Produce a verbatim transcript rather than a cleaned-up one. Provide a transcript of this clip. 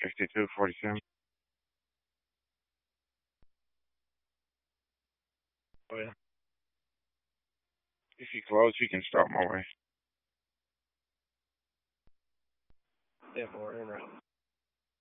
fifty-two forty-seven. Oh, yeah. If you close, you can stop my way. Yeah, more in right.